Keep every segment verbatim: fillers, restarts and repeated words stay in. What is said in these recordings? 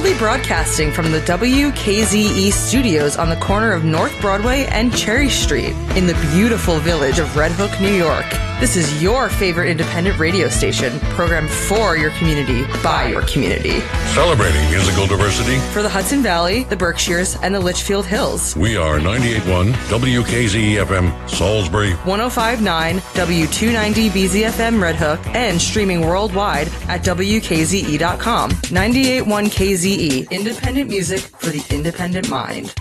Proudly broadcasting from the W K Z E studios on the corner of North Broadway and Cherry Street in the beautiful village of Red Hook, New York. This is your favorite independent radio station, programmed for your community, by your community. Celebrating musical diversity for the Hudson Valley, the Berkshires, and the Litchfield Hills. We are ninety-eight point one W K Z E F M, Salisbury, one oh five point nine W two ninety B Z F M Red Hook, and streaming worldwide at W K Z E dot com. ninety-eight point one K Z E, independent music for the independent mind.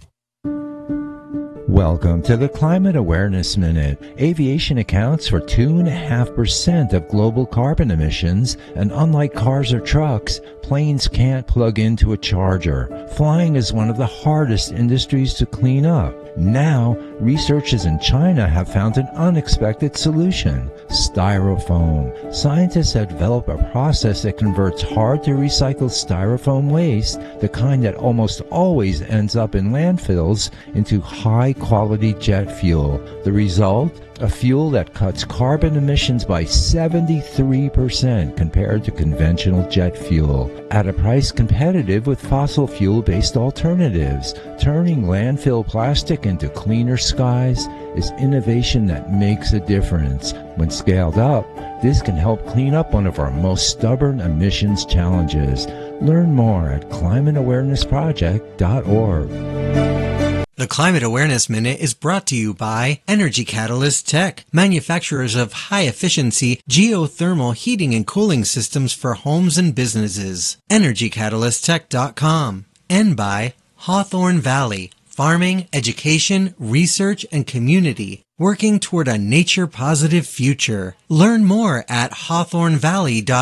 Welcome to the Climate Awareness Minute. Aviation accounts for two point five percent of global carbon emissions, and unlike cars or trucks, planes can't plug into a charger. Flying is one of the hardest industries to clean up. Now, researchers in China have found an unexpected solution: styrofoam. Scientists have developed a process that converts hard-to-recycle styrofoam waste, the kind that almost always ends up in landfills, into high-quality jet fuel. The result? A fuel that cuts carbon emissions by seventy-three percent compared to conventional jet fuel, at a price competitive with fossil fuel-based alternatives. Turning landfill plastic into cleaner skies is innovation that makes a difference. When scaled up, this can help clean up one of our most stubborn emissions challenges. Learn more at climate awareness project dot org. The Climate Awareness Minute is brought to you by Energy Catalyst Tech, manufacturers of high-efficiency geothermal heating and cooling systems for homes and businesses. energy catalyst tech dot com. And by Hawthorne Valley, farming, education, research, and community, working toward a nature-positive future. Learn more at hawthorne valley dot com.